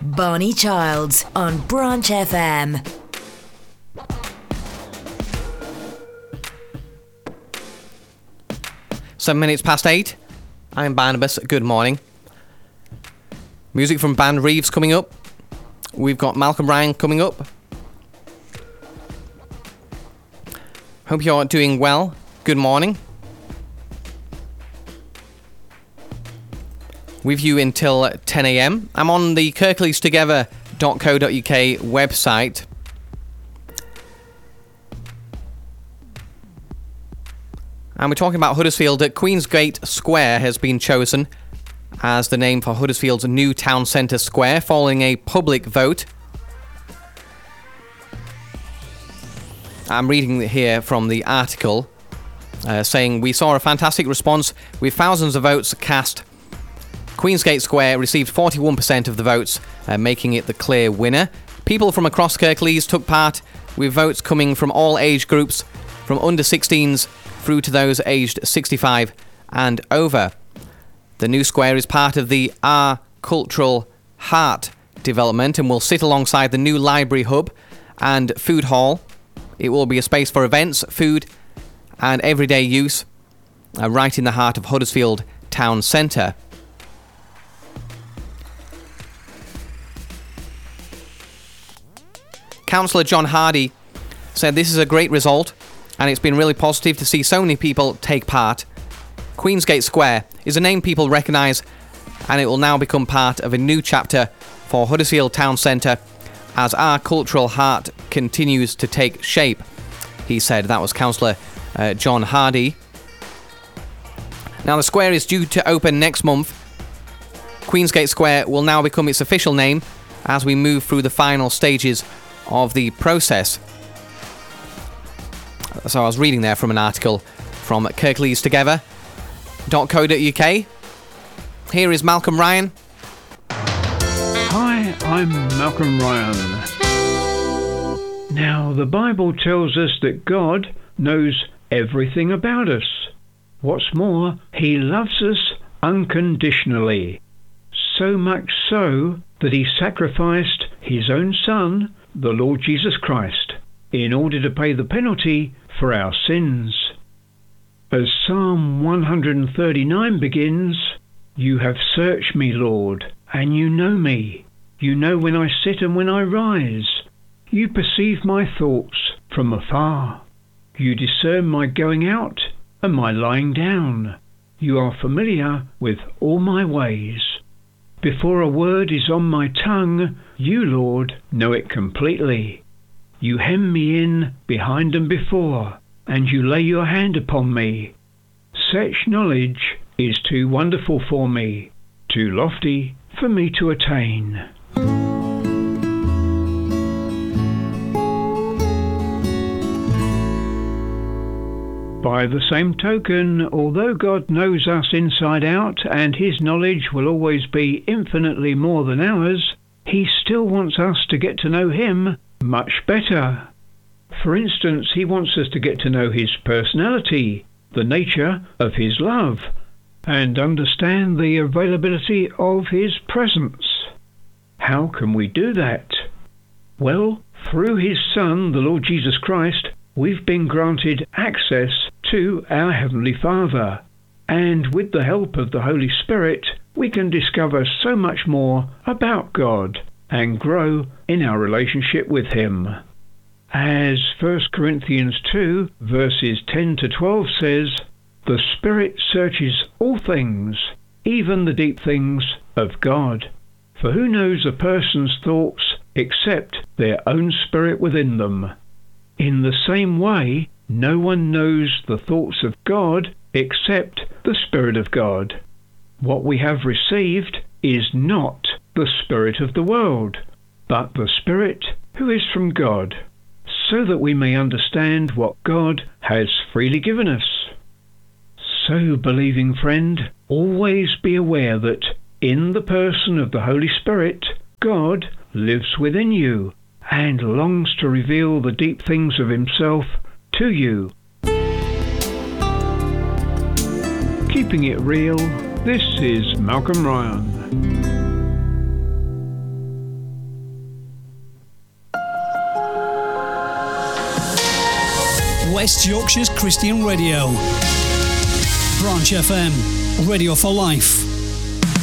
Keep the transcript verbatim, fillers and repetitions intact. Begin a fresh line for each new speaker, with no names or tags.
Barney Childs on Branch F M.
Seven minutes past eight. I'm Barnabas. Good morning. Music from Band Reeves coming up. We've got Malcolm Ryan coming up. Hope you're doing well. Good morning. With you until ten a.m. I'm on the kirklees together dot co dot uk website. And we're talking about Huddersfield. Queensgate Square has been chosen as the name for Huddersfield's new town centre square following a public vote. I'm reading here from the article uh, saying, we saw a fantastic response with thousands of votes cast. Queensgate Square received forty-one percent of the votes, uh, making it the clear winner. People from across Kirklees took part, with votes coming from all age groups, from under sixteens through to those aged sixty-five and over. The new square is part of the Our Cultural Heart development and will sit alongside the new library hub and food hall. It will be a space for events, food and everyday use, uh, right in the heart of Huddersfield Town Centre. Councillor John Hardy said this is a great result and it's been really positive to see so many people take part. Queensgate Square is a name people recognise and it will now become part of a new chapter for Huddersfield Town Centre as our cultural heart continues to take shape, he said. That was Councillor uh, John Hardy. Now the square is due to open next month. Queensgate Square will now become its official name as we move through the final stages of the process. So I was reading there from an article from kirklees together dot co dot uk. Here is Malcolm Ryan.
Hi, I'm Malcolm Ryan. Now, the Bible tells us that God knows everything about us. What's more, He loves us unconditionally. So much so that He sacrificed His own Son, the Lord Jesus Christ, in order to pay the penalty for our sins. As Psalm one thirty-nine begins, "You have searched me, Lord, and you know me. You know when I sit and when I rise. You perceive my thoughts from afar. You discern my going out and my lying down. You are familiar with all my ways. Before a word is on my tongue, you, Lord, know it completely. You hem me in behind and before, and you lay your hand upon me. Such knowledge is too wonderful for me, too lofty for me to attain." By the same token, although God knows us inside out and His knowledge will always be infinitely more than ours, He still wants us to get to know Him much better. For instance, He wants us to get to know His personality, the nature of His love, and understand the availability of His presence. How can we do that? Well, through His Son, the Lord Jesus Christ, we've been granted access to our Heavenly Father, and with the help of the Holy Spirit, we can discover so much more about God and grow in our relationship with Him. As First Corinthians two, verses ten to twelve says, "The Spirit searches all things, even the deep things of God. For who knows a person's thoughts except their own spirit within them? In the same way, no one knows the thoughts of God except the Spirit of God. What we have received is not the spirit of the world, but the Spirit who is from God, so that we may understand what God has freely given us." So, believing friend, always be aware that in the person of the Holy Spirit, God lives within you and longs to reveal the deep things of Himself to you. Keeping it real, this is Malcolm Ryan.
West Yorkshire's Christian radio. Branch F M, radio for life.